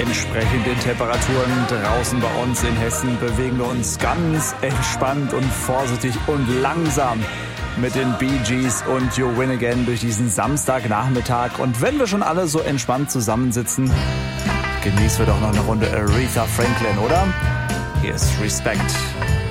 Entsprechend den Temperaturen draußen bei uns in Hessen bewegen wir uns ganz entspannt und vorsichtig und langsam mit den Bee Gees und You Win Again durch diesen Samstagnachmittag. Und wenn wir schon alle so entspannt zusammensitzen, genießen wir doch noch eine Runde Aretha Franklin, oder? Hier ist Respect.